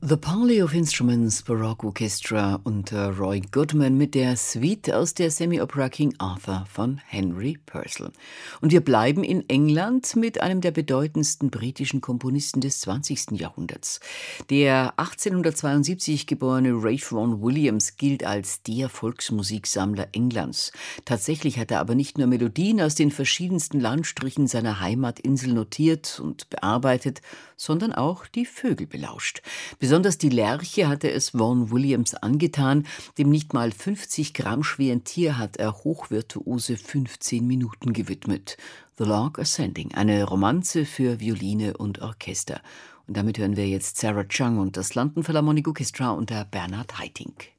The Parley of Instruments Baroque Orchestra unter Roy Goodman mit der Suite aus der Semi-Opera King Arthur von Henry Purcell. Und wir bleiben in England mit einem der bedeutendsten britischen Komponisten des 20. Jahrhunderts. Der 1872 geborene Ralph Vaughan Williams gilt als der Volksmusiksammler Englands. Tatsächlich hat er aber nicht nur Melodien aus den verschiedensten Landstrichen seiner Heimatinsel notiert und bearbeitet, sondern auch die Vögel belauscht. Besonders die Lerche hatte es Vaughan Williams angetan. Dem nicht mal 50 Gramm schweren Tier hat er hochvirtuose 15 Minuten gewidmet. The Lark Ascending, eine Romanze für Violine und Orchester. Und damit hören wir jetzt Sarah Chung und das London Philharmonic Orchestra unter Bernard Haitink.